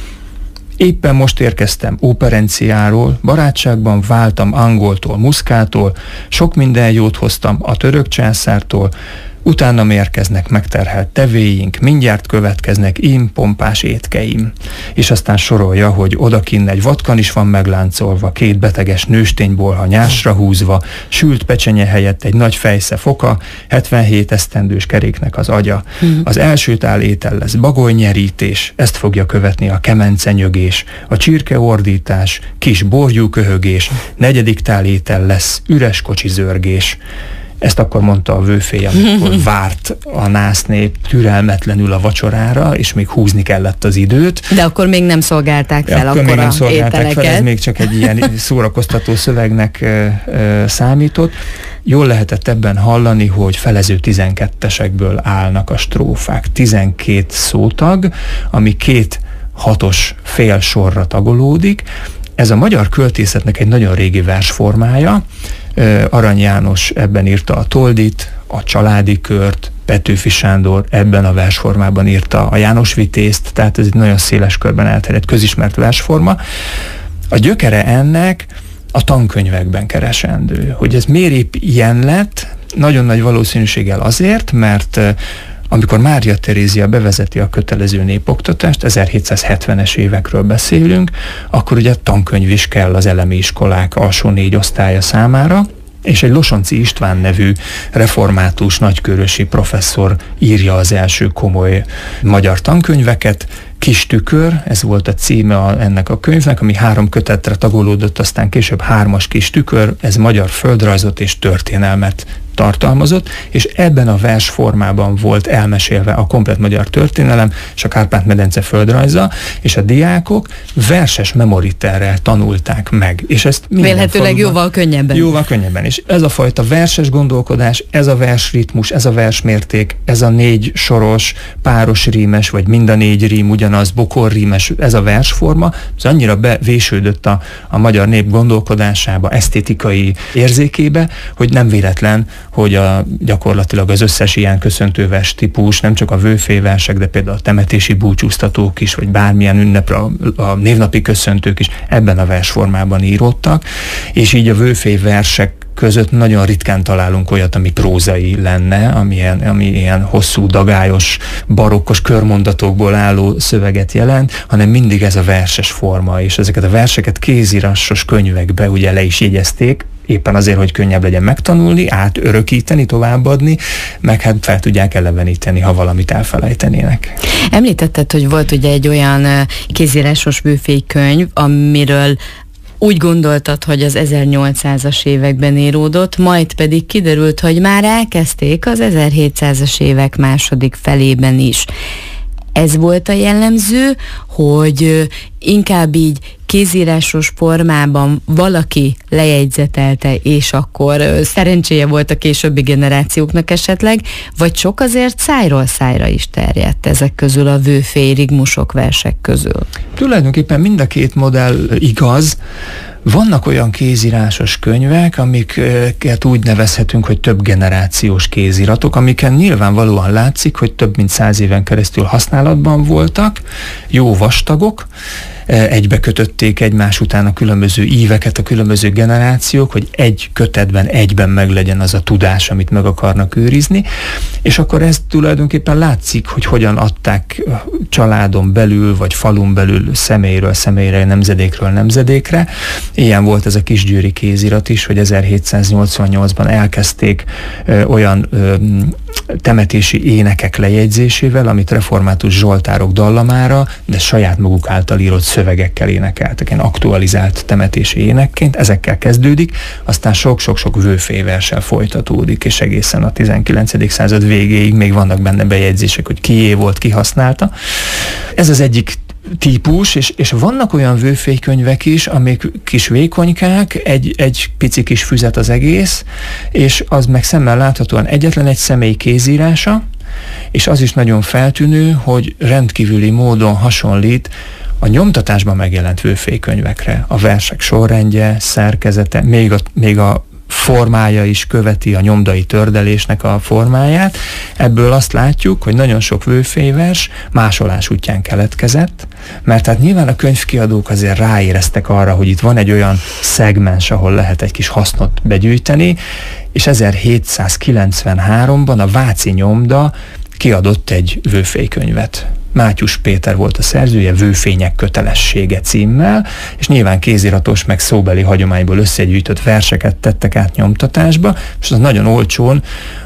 Éppen most érkeztem operenciáról, barátságban váltam angoltól, muszkától, sok minden jót hoztam a török császártól, utána érkeznek megterhelt tevéink, mindjárt következnek ím pompás étkeim. És aztán sorolja, hogy odakinn egy vatkan is van megláncolva, két beteges nősténybolha nyásra húzva, sült pecsenye helyett egy nagy fejsze foka, hetvenhét esztendős keréknek az agya. Mm. Az első tál étel lesz bagolynyerítés, ezt fogja követni a kemencenyögés, a csirkeordítás, kis borjú köhögés, negyedik tál étel lesz üres kocsi zörgés. Ezt akkor mondta a vőfély, amikor várt a násznép türelmetlenül a vacsorára, és még húzni kellett az időt. De akkor még nem szolgálták fel akkor akkora még nem szolgálták ételeket. fel, ez még csak egy ilyen szórakoztató szövegnek ö, ö, számított. Jól lehetett ebben hallani, hogy felező tizenkettesekből állnak a strófák. tizenkét szótag, ami két hatos fél sorra tagolódik. Ez a magyar költészetnek egy nagyon régi versformája. Arany János ebben írta a Toldit, a Családi Kört, Petőfi Sándor ebben a versformában írta a János Vitézt, tehát ez egy nagyon széles körben elterjedt, közismert versforma. A gyökere ennek a tankönyvekben keresendő. Hogy ez miért épp ilyen lett? Nagyon nagy valószínűséggel azért, mert amikor Mária Terézia bevezeti a kötelező népoktatást, ezerhétszázhetvenes évekről beszélünk, akkor ugye tankönyv is kell az elemi iskolák alsó négy osztálya számára, és egy Losonczy István nevű református nagykörösi professzor írja az első komoly magyar tankönyveket. Kis tükör, ez volt a címe a, ennek a könyvnek, ami három kötetre tagolódott, aztán később hármas kis tükör, ez magyar földrajzot és történelmet tartalmazott, és ebben a versformában volt elmesélve a komplett magyar történelem, és a Kárpát-medence földrajza, és a diákok verses memoriterrel tanulták meg. És ezt vélhetőleg faluban, jóval könnyebben. Jóval könnyebben. És ez a fajta verses gondolkodás, ez a versritmus, ez a versmérték, ez a négy soros, páros rímes, vagy mind a négy rím ugyanaz, bokorrímes, ez a versforma, ez annyira bevésődött a, a magyar nép gondolkodásába, esztétikai érzékébe, hogy nem véletlen, hogy a, gyakorlatilag az összes ilyen köszöntővers típus, nem csak a vőféversek, de például a temetési búcsúztatók is, vagy bármilyen ünnepre a, a névnapi köszöntők is ebben a versformában íródtak, és így a vőféversek között nagyon ritkán találunk olyat, ami prózai lenne, ami ilyen, ami ilyen hosszú, dagályos, barokkos körmondatokból álló szöveget jelent, hanem mindig ez a verses forma, és ezeket a verseket kézírásos könyvekbe ugye le is jegyezték, éppen azért, hogy könnyebb legyen megtanulni, átörökíteni, továbbadni, meg hát fel tudják eleveníteni, ha valamit elfelejtenének. Említetted, hogy volt ugye egy olyan kézírásos vőfélykönyv, amiről úgy gondoltad, hogy az ezernyolcszázas években íródott, majd pedig kiderült, hogy már elkezdték az ezerhétszázas évek második felében is. Ez volt a jellemző, hogy inkább így kézírásos formában valaki lejegyzetelte, és akkor szerencséje volt a későbbi generációknak esetleg, vagy sok azért szájról szájra is terjedt ezek közül a vőfély rigmusok versek közül? Tulajdonképpen mind a két modell igaz. Vannak olyan kézírásos könyvek, amiket úgy nevezhetünk, hogy több generációs kéziratok, amiken nyilvánvalóan látszik, hogy több mint száz éven keresztül használatban voltak, jó vastagok, egybe kötötték egymás után a különböző íveket, a különböző generációk, hogy egy kötetben egyben meglegyen az a tudás, amit meg akarnak őrizni, és akkor ez tulajdonképpen látszik, hogy hogyan adták családon belül, vagy falun belül személyről személyre, nemzedékről nemzedékre. Ilyen volt ez a kisgyőri kézirat is, hogy ezerhétszáznyolcvannyolcban elkezdték ö, olyan ö, temetési énekek lejegyzésével, amit református zsoltárok dallamára, de saját maguk által írott szövegekkel énekeltek, ilyen aktualizált temetési énekként, ezekkel kezdődik, aztán sok-sok-sok vőféverssel folytatódik, és egészen a tizenkilencedik század végéig még vannak benne bejegyzések, hogy kié volt, ki használta. Ez az egyik típus, és, és vannak olyan vőfélykönyvek is, amik kis vékonykák, egy, egy pici kis füzet az egész, és az meg szemmel láthatóan egyetlen egy személy kézírása, és az is nagyon feltűnő, hogy rendkívüli módon hasonlít a nyomtatásban megjelent vőfélykönyvekre. A versek sorrendje, szerkezete, még a, még a formája is követi a nyomdai tördelésnek a formáját. Ebből azt látjuk, hogy nagyon sok vőfélyvers másolás útján keletkezett, mert hát nyilván a könyvkiadók azért ráéreztek arra, hogy itt van egy olyan szegmens, ahol lehet egy kis hasznot begyűjteni, és ezerhétszázkilencvenháromban a Váci Nyomda kiadott egy vőfélykönyvet. Mátyus Péter volt a szerzője, Vőfények kötelessége címmel, és nyilván kéziratos meg szóbeli hagyományból összegyűjtött verseket tettek át nyomtatásba, és az nagyon olcsón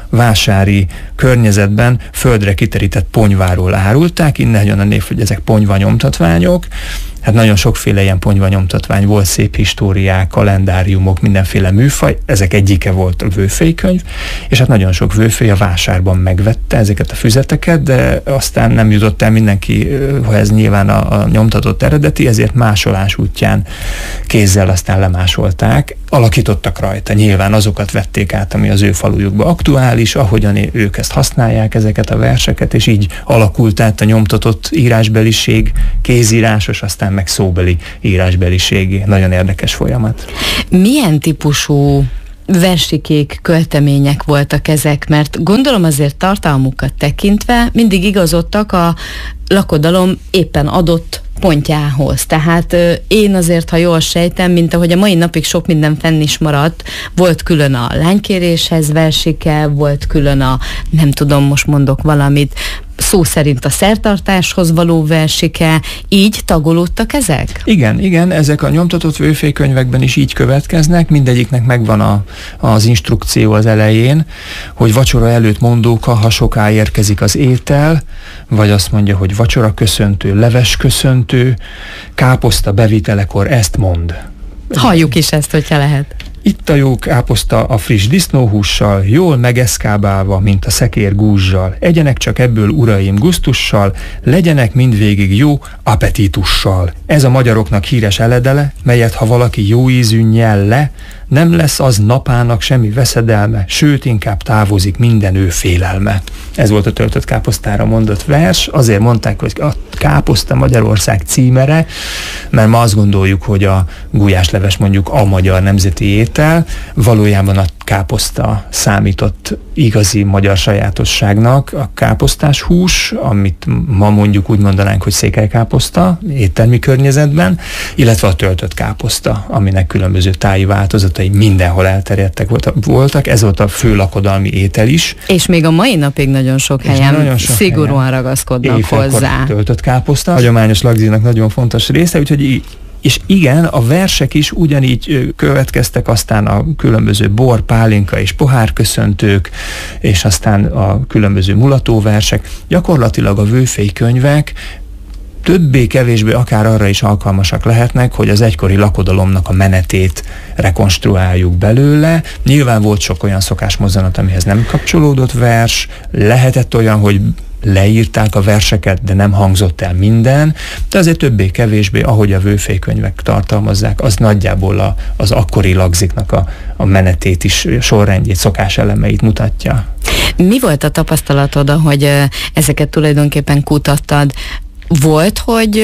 vásári környezetben földre kiterített ponyváról árulták, innen jön a név, hogy ezek ponyvanyomtatványok. Hát nagyon sokféle ilyen ponyvanyomtatvány volt, szép históriák, kalendáriumok, mindenféle műfaj, ezek egyike volt a vőfélykönyv, és hát nagyon sok vőfély a vásárban megvette ezeket a füzeteket, de aztán nem jutott el mindenki, hogy ez nyilván a, a nyomtatott eredeti, ezért másolás útján kézzel aztán lemásolták, alakítottak rajta, nyilván azokat vették át, ami az ő falujukba aktuális, ahogyan ők ezt használják, ezeket a verseket, és így alakult át a nyomtatott írásbeliség, kézírásos, aztán meg szóbeli írásbeliségé. Nagyon érdekes folyamat. Milyen típusú versikék, költemények voltak ezek? Mert gondolom azért tartalmukat tekintve mindig igazodtak a lakodalom éppen adott pontjához. Tehát én azért, ha jól sejtem, mint ahogy a mai napig sok minden fenn is maradt, volt külön a lánykéréshez versike, volt külön a, nem tudom, most mondok valamit, szó szerint a szertartáshoz való versike, így tagolódtak ezek? Igen, igen, ezek a nyomtatott vőfélykönyvekben is így következnek, mindegyiknek megvan a, az instrukció az elején, hogy vacsora előtt mondóka, ha soká érkezik az étel, vagy azt mondja, hogy vacsora köszöntő, leves köszöntő, káposzta bevitelekor ezt mond. Halljuk is ezt, hogyha lehet. Itt a jó káposzta a friss disznóhússal, jól megeszkábálva, mint a szekér gúzsal. Egyenek csak ebből, uraim, gusztussal, legyenek mindvégig jó appetitussal. Ez a magyaroknak híres eledele, melyet ha valaki jó ízű nyel le, nem lesz az napának semmi veszedelme, sőt, inkább távozik minden ő félelme. Ez volt a töltött káposztára mondott vers, azért mondták, hogy a káposzta Magyarország címere, mert ma azt gondoljuk, hogy a gulyásleves mondjuk a magyar nemzeti étel, valójában a káposzta számított igazi magyar sajátosságnak, a káposztás hús, amit ma mondjuk úgy mondanánk, hogy székelykáposzta éttermi környezetben, illetve a töltött káposzta, aminek különböző táji változatai mindenhol elterjedtek voltak, ez volt a fő lakodalmi étel is. És még a mai napig nagyon sok helyen nagyon sok szigorúan helyen ragaszkodnak hozzá. Töltött káposzta, hagyományos lagzinak nagyon fontos része, úgyhogy és igen, a versek is ugyanígy következtek, aztán a különböző bor, pálinka és pohárköszöntők, és aztán a különböző mulatóversek. Gyakorlatilag a vőfélykönyvek többé-kevésbé akár arra is alkalmasak lehetnek, hogy az egykori lakodalomnak a menetét rekonstruáljuk belőle. Nyilván volt sok olyan szokásmozzanat, amihez nem kapcsolódott vers, lehetett olyan, hogy leírták a verseket, de nem hangzott el minden, de azért többé-kevésbé, ahogy a vőfélykönyvek tartalmazzák, az nagyjából a, az akkori lagziknak a, a menetét is, sorrendjét, szokáselemeit mutatja. Mi volt a tapasztalatod, ahogy ezeket tulajdonképpen kutattad? Volt, hogy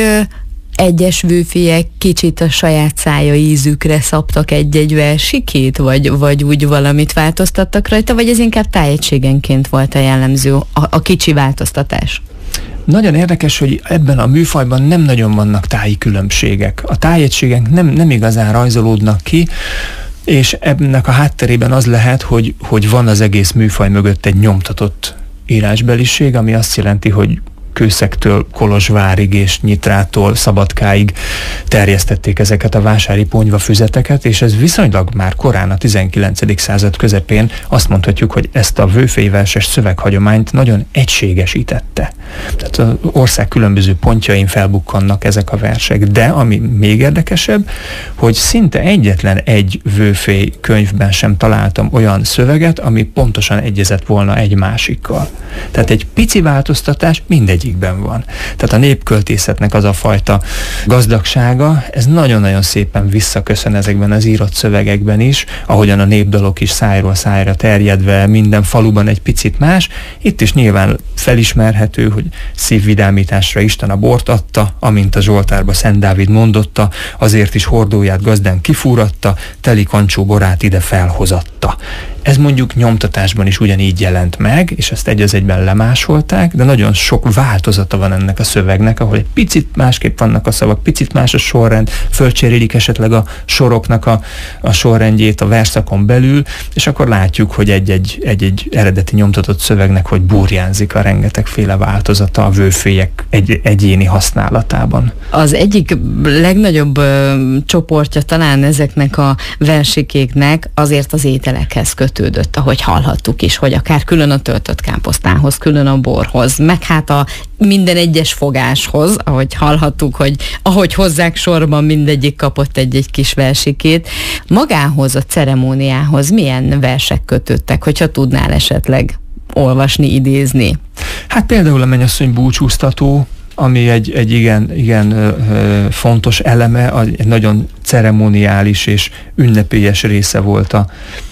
egyes vőfélyek kicsit a saját szája ízükre szabtak egy-egy versikét, vagy, vagy úgy valamit változtattak rajta, vagy ez inkább tájegységenként volt a jellemző, a, a kicsi változtatás? Nagyon érdekes, hogy ebben a műfajban nem nagyon vannak táji különbségek. A tájegységek nem, nem igazán rajzolódnak ki, és ennek a hátterében az lehet, hogy, hogy van az egész műfaj mögött egy nyomtatott írásbeliség, ami azt jelenti, hogy Kőszektől Kolozsvárig és Nyitrától Szabadkáig terjesztették ezeket a vásári ponyvafüzeteket, és ez viszonylag már korán a tizenkilencedik század közepén azt mondhatjuk, hogy ezt a vőfélyverses szöveghagyományt nagyon egységesítette. Tehát az ország különböző pontjain felbukkannak ezek a versek, de ami még érdekesebb, hogy szinte egyetlen egy vőfély könyvben sem találtam olyan szöveget, ami pontosan egyezett volna egy másikkal. Tehát egy pici változtatás mindegyikben van. Tehát a népköltészetnek az a fajta gazdagsága, ez nagyon-nagyon szépen visszaköszön ezekben az írott szövegekben is, ahogyan a népdalok is szájról szájra terjedve, minden faluban egy picit más. Itt is nyilván felismerhető, hogy szívvidámításra Isten a bort adta, amint a Zsoltárba Szent Dávid mondotta, azért is hordóját gazdán kifúratta, teli kancsó borát ide felhozatta. Ez mondjuk nyomtatásban is ugyanígy jelent meg, és ezt egy az egyben lemásolták, de nagyon sok változata van ennek a szövegnek, ahol egy picit másképp vannak a szavak, picit más a sorrend, fölcserélik esetleg a soroknak a, a sorrendjét a versszakon belül, és akkor látjuk, hogy egy-egy, egy-egy eredeti nyomtatott szövegnek, hogy burjánzik a rengetegféle változata a vőfélyek egy, egyéni használatában. Az egyik legnagyobb ö, csoportja talán ezeknek a versikéknek azért az ételekhez kötődött, ahogy hallhattuk is, hogy akár külön a töltött káposztához, külön a borhoz, meg hát a minden egyes fogáshoz, ahogy hallhattuk, hogy ahogy hozzák sorban, mindegyik kapott egy-egy kis versikét. Magához, a ceremóniához milyen versek kötődtek, hogyha tudnál esetleg olvasni, idézni? Hát például a mennyasszony búcsúztató, ami egy, egy igen, igen ö, ö, fontos eleme, egy nagyon ceremoniális és ünnepélyes része volt a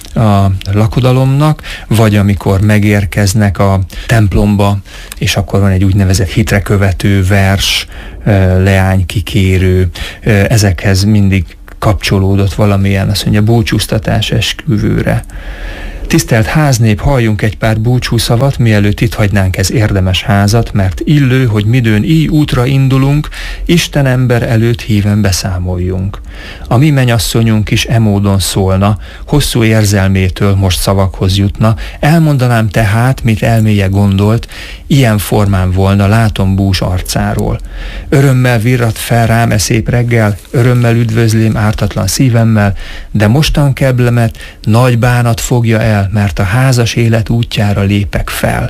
a lakodalomnak, vagy amikor megérkeznek a templomba, és akkor van egy úgynevezett hitre követő vers, leány kikérő, ezekhez mindig kapcsolódott valamilyen, azt mondja, búcsúztatás esküvőre. Tisztelt háznép, halljunk egy pár búcsúszavat, mielőtt itt hagynánk ez érdemes házat, mert illő, hogy midőn így útra indulunk, Isten ember előtt híven beszámoljunk. A mi mennyasszonyunk is emódon szólna, hosszú érzelmétől most szavakhoz jutna, elmondanám tehát, mit elméje gondolt, ilyen formán volna, látom bús arcáról. Örömmel virrat fel rám e szép reggel, örömmel üdvözlém ártatlan szívemmel, de mostan keblemet nagy bánat fogja el, mert a házas élet útjára lépek fel.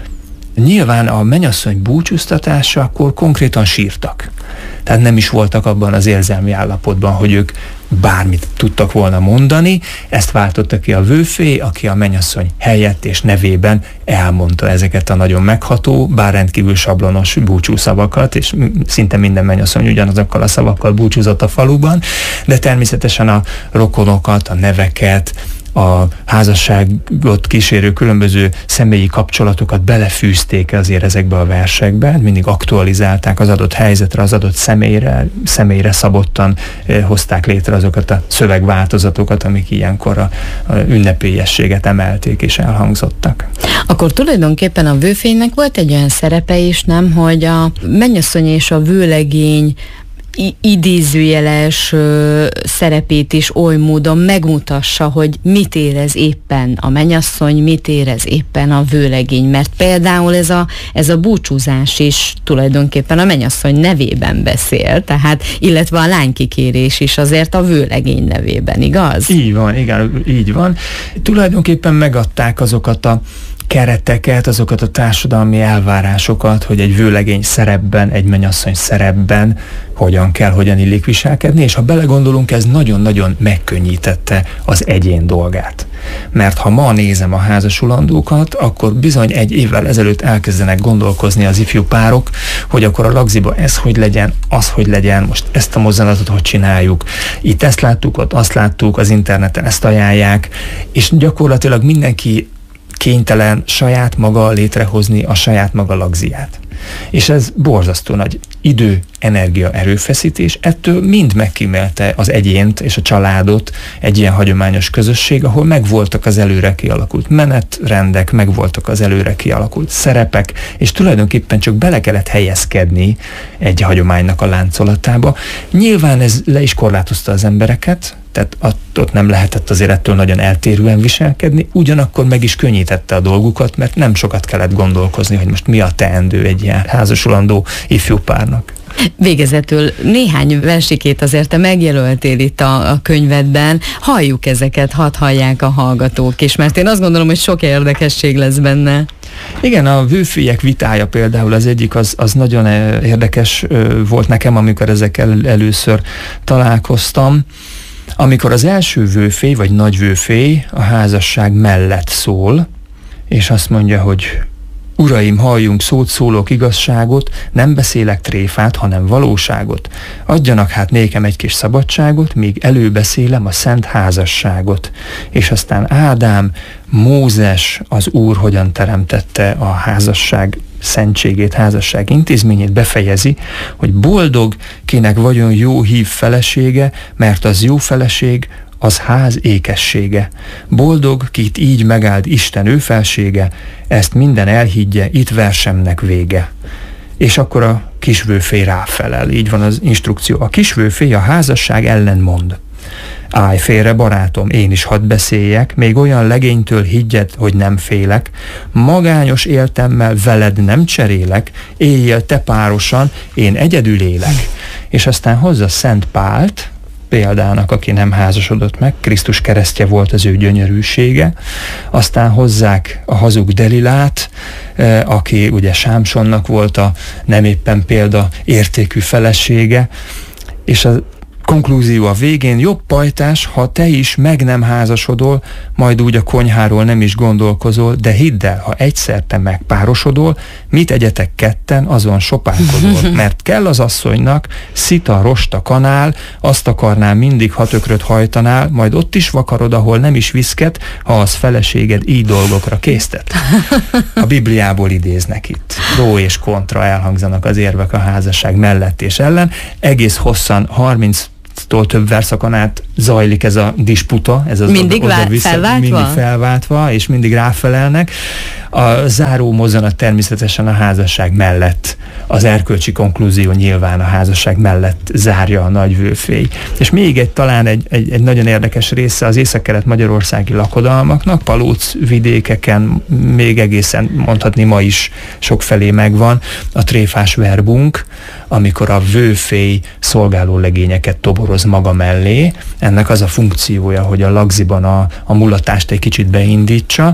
Nyilván a mennyasszony búcsúztatása, akkor konkrétan sírtak. Tehát nem is voltak abban az érzelmi állapotban, hogy ők bármit tudtak volna mondani. Ezt váltotta ki a vőfé, aki a mennyasszony helyett és nevében elmondta ezeket a nagyon megható, bár rendkívül sablonos búcsúszavakat, és szinte minden mennyasszony ugyanazokkal a szavakkal búcsúzott a faluban, de természetesen a rokonokat, a neveket, a házasságot kísérő különböző személyi kapcsolatokat belefűzték azért ezekbe a versekbe, mindig aktualizálták az adott helyzetre, az adott személyre, személyre szabottan eh, hozták létre azokat a szövegváltozatokat, amik ilyenkor a, a ünnepélyességet emelték és elhangzottak. Akkor tulajdonképpen a vőfénynek volt egy olyan szerepe is, nem, hogy a mennyasszony és a vőlegény idézőjeles ö, szerepét is oly módon megmutassa, hogy mit érez éppen a mennyasszony, mit érez éppen a vőlegény, mert például ez a, ez a búcsúzás is tulajdonképpen a mennyasszony nevében beszél, tehát, illetve a lánykikérés is azért a vőlegény nevében, igaz? Így van, igen, így van. Tulajdonképpen megadták azokat a kereteket, azokat a társadalmi elvárásokat, hogy egy vőlegény szerepben, egy mennyasszony szerepben hogyan kell, hogyan illik viselkedni, és ha belegondolunk, ez nagyon-nagyon megkönnyítette az egyén dolgát. Mert ha ma nézem a házasulandókat, akkor bizony egy évvel ezelőtt elkezdenek gondolkozni az ifjú párok, hogy akkor a lagziba ez hogy legyen, az hogy legyen, most ezt a mozzanatot hogy csináljuk, itt ezt láttuk, ott azt láttuk, az interneten ezt ajánlják, és gyakorlatilag mindenki kénytelen saját maga létrehozni a saját maga lagziát. És ez borzasztó nagy idő, energia, erőfeszítés, ettől mind megkímélte az egyént és a családot egy ilyen hagyományos közösség, ahol megvoltak az előre kialakult menetrendek, megvoltak az előre kialakult szerepek, és tulajdonképpen csak bele kellett helyezkedni egy hagyománynak a láncolatába. Nyilván ez le is korlátozta az embereket, tehát ott nem lehetett azért ettől nagyon eltérően viselkedni, ugyanakkor meg is könnyítette a dolgukat, mert nem sokat kellett gondolkozni, hogy most mi a teendő egy ilyen házasulandó ifjú párnak. Végezetül néhány versikét azért te megjelöltél itt a, a könyvedben. Halljuk ezeket, hadd hallják a hallgatók is, mert én azt gondolom, hogy sok érdekesség lesz benne. Igen, a vőfélyek vitája például az egyik, az, az nagyon érdekes volt nekem, amikor ezekkel először találkoztam. Amikor az első vőfély, vagy nagy vőfély a házasság mellett szól, és azt mondja, hogy uraim, halljunk szót, szólok igazságot, nem beszélek tréfát, hanem valóságot. Adjanak hát nékem egy kis szabadságot, míg előbeszélem a szent házasságot. És aztán Ádám, Mózes, az Úr hogyan teremtette a házasság szentségét, házasság intézményét, befejezi, hogy boldog, kinek vagyon jó hív felesége, mert az jó feleség, az ház ékessége. Boldog, kit így megáld Isten ő felsége, ezt minden elhiggye, itt versemnek vége. És akkor a kisvőfély ráfelel, így van az instrukció. A kisvőfély a házasság ellen mond. Állj félre, barátom, én is hadd beszéljek, még olyan legénytől higgyed, hogy nem félek. Magányos éltemmel veled nem cserélek, éljél te párosan, én egyedül élek. És aztán hozza Szent Pált, példának, aki nem házasodott meg, Krisztus keresztje volt az ő gyönyörűsége, aztán hozzák a hazug Delilát, aki ugye Sámsonnak volt a nem éppen példa értékű felesége, és a konklúzió a végén, jobb pajtás, ha te is meg nem házasodol, majd úgy a konyháról nem is gondolkozol, de hidd el, ha egyszer te megpárosodol, mit egyetek ketten, azon sopánkodol, mert kell az asszonynak, szita, rosta, kanál, azt akarnál mindig, ha tökröt hajtanál, majd ott is vakarod, ahol nem is viszket, ha az feleséged így dolgokra késztet. A Bibliából idéznek itt. Pro és kontra elhangzanak az érvek a házasság mellett és ellen. Egész hosszan, harminc tól több verszakon át zajlik ez a disputa, ez az mindig oda, oda vissza, felváltva? mindig felváltva, és mindig ráfelelnek. A záró mozzanat természetesen a házasság mellett, az erkölcsi konklúzió nyilván a házasság mellett zárja a nagy vőfély. És még egy, talán egy, egy, egy nagyon érdekes része az északkelet-magyarországi lakodalmaknak, Palóc vidékeken még egészen mondhatni ma is sokfelé megvan a tréfás verbunk, amikor a vőfély szolgáló legényeket toboroz maga mellé. Ennek az a funkciója, hogy a lagziban a, a mulatást egy kicsit beindítsa.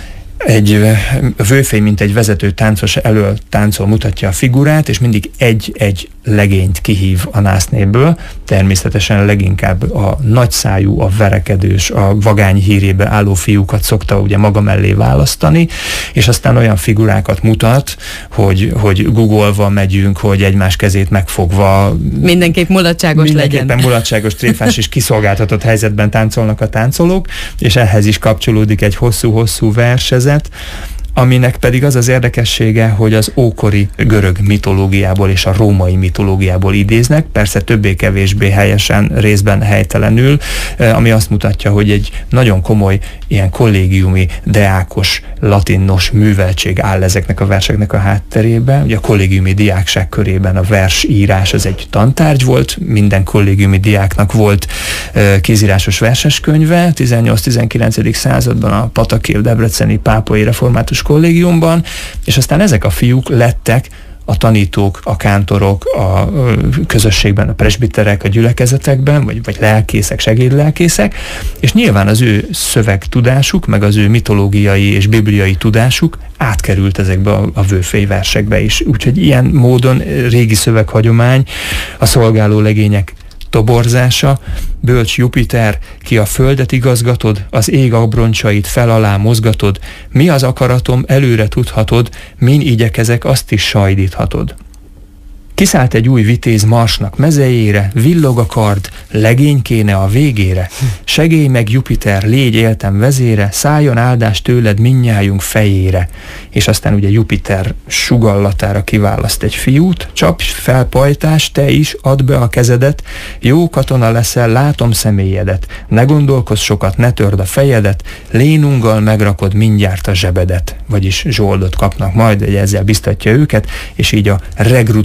Egy vőfély, mint egy vezető táncos elől táncol, mutatja a figurát, és mindig egy-egy legényt kihív a násznéből, természetesen leginkább a nagyszájú, a verekedős, a vagány hírébe álló fiúkat szokta ugye maga mellé választani, és aztán olyan figurákat mutat, hogy, hogy googolva megyünk, hogy egymás kezét megfogva mindenképp mulatságos legyen. Mindenképpen mulatságos, tréfás és kiszolgáltatott helyzetben táncolnak a táncolók, és ehhez is kapcsolódik egy hosszú-hosszú versezet, aminek pedig az az érdekessége, hogy az ókori görög mitológiából és a római mitológiából idéznek, persze többé-kevésbé helyesen, részben helytelenül, ami azt mutatja, hogy egy nagyon komoly ilyen kollégiumi, deákos, latinnos műveltség áll ezeknek a verseknek a hátterében. Ugye a kollégiumi diákság körében a versírás az egy tantárgy volt, minden kollégiumi diáknak volt kézírásos verseskönyve, tizennyolc-tizenkilencedik században a Patakév debreceni pápai református kollégiumban, és aztán ezek a fiúk lettek a tanítók, a kántorok, a közösségben, a presbiterek, a gyülekezetekben, vagy, vagy lelkészek, segédlelkészek, és nyilván az ő szövegtudásuk, meg az ő mitológiai és bibliai tudásuk átkerült ezekbe a, a vőfély versekbe is. Úgyhogy ilyen módon régi szöveghagyomány, a szolgáló legények toborzása, bölcs Jupiter, ki a földet igazgatod, az ég abroncsait fel alá mozgatod, mi az akaratom, előre tudhatod, min igyekezek, azt is sajdíthatod. Kiszállt egy új vitéz Marsnak mezejére, villog a kard, legény kéne a végére. Segélj meg Jupiter, légy éltem vezére, szálljon áldás tőled mindnyájunk fejére. És aztán ugye Jupiter sugallatára kiválaszt egy fiút, csapj fel pajtás, te is, add be a kezedet, jó katona leszel, látom személyedet, ne gondolkozz sokat, ne törd a fejedet, lénunggal megrakod mindjárt a zsebedet. Vagyis zsoldot kapnak majd, hogy ezzel biztatja őket, és így a regrutákat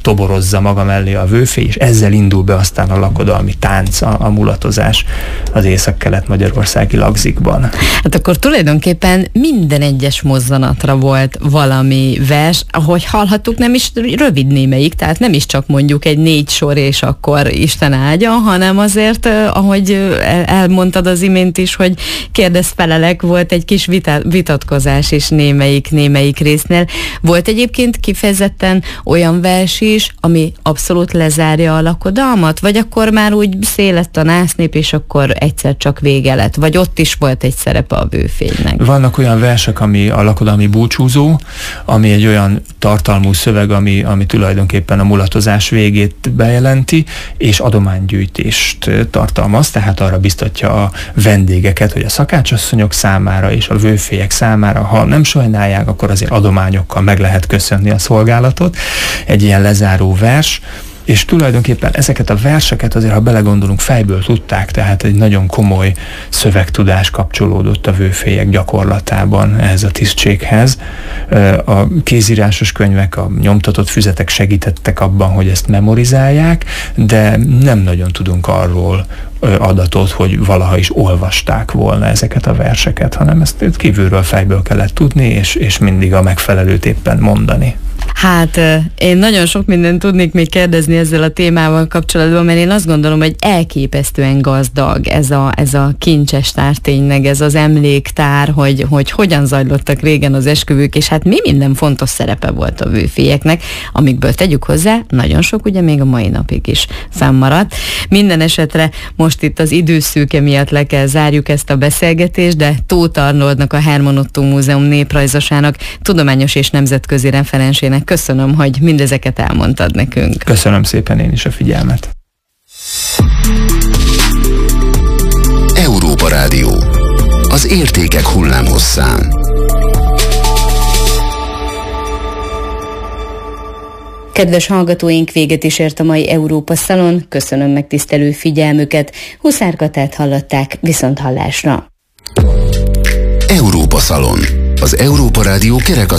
toborozza maga mellé a vőfély, és ezzel indul be aztán a lakodalmi tánc, a, a mulatozás az észak-kelet-magyarországi lagzikban. Hát akkor tulajdonképpen minden egyes mozzanatra volt valami vers, ahogy hallhattuk, nem is rövid némelyik, tehát nem is csak mondjuk egy négy sor, és akkor Isten áldja, hanem azért, ahogy elmondtad az imént is, hogy kérdez-felelek, volt egy kis vita, vitatkozás is némelyik, némelyik résznél. Volt egyébként kifejezetten olyan vers is, ami abszolút lezárja a lakodalmat, vagy akkor már úgy szél lett a násznép, és akkor egyszer csak vége lett, vagy ott is volt egy szerepe a vőfénynek? Vannak olyan versek, ami a lakodalmi búcsúzó, ami egy olyan tartalmú szöveg, ami, ami tulajdonképpen a mulatozás végét bejelenti, és adománygyűjtést tartalmaz, tehát arra biztatja a vendégeket, hogy a szakácsasszonyok számára és a vőfélyek számára, ha nem sajnálják, akkor azért adományokkal meg lehet köszönni a szolgálatot. Egy ilyen lezáró vers, és tulajdonképpen ezeket a verseket azért, ha belegondolunk, fejből tudták, tehát egy nagyon komoly szövegtudás kapcsolódott a vőfélyek gyakorlatában ehhez a tisztséghez. A kézírásos könyvek, a nyomtatott füzetek segítettek abban, hogy ezt memorizálják, de nem nagyon tudunk arról adatot, hogy valaha is olvasták volna ezeket a verseket, hanem ezt kívülről fejből kellett tudni, és, és mindig a megfelelőt éppen mondani. Hát én nagyon sok mindent tudnék még kérdezni ezzel a témával kapcsolatban, mert én azt gondolom, hogy elképesztően gazdag ez a, ez a kincsestár tényleg, ez az emléktár, hogy, hogy hogyan zajlottak régen az esküvők, és hát mi minden fontos szerepe volt a vőfélyeknek, amikből tegyük hozzá, nagyon sok ugye még a mai napig is fennmaradt. Minden esetre most itt az időszűke miatt le kell zárjuk ezt a beszélgetést, de Tóth Arnoldnak, a Herman Ottó Múzeum néprajzosának, tudományos és nemzetközi referensének köszönöm, hogy mindezeket elmondtad nekünk. Köszönöm szépen én is a figyelmet. Európa Rádió. Az értékek hullámhosszán. Kedves hallgatóink, véget is ért a mai Európa Szalon. Köszönöm megtisztelő figyelmüket. Huszár Katát hallották, viszont hallásra. Európa Szalon. Az Európa Rádió kerekasztal